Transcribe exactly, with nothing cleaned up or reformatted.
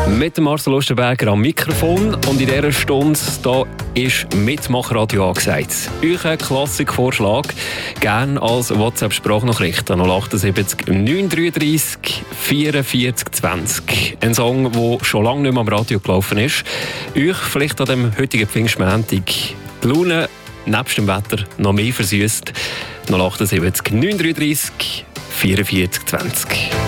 Mit dem Marcel Osterberger am Mikrofon und in dieser Stunde da ist Mitmachradio angesagt. Euer Klassikvorschlag gerne als WhatsApp-Sprachnachricht an null achtundsiebzig neunhundertdreiunddreißig vierundvierzig zwanzig. Ein Song, der schon lange nicht mehr am Radio gelaufen ist. Euch vielleicht an dem heutigen Pfingstmontag die Laune nebst dem Wetter noch mehr versüßt. null achtundsiebzig neunhundertdreiunddreißig vierundvierzig zwanzig.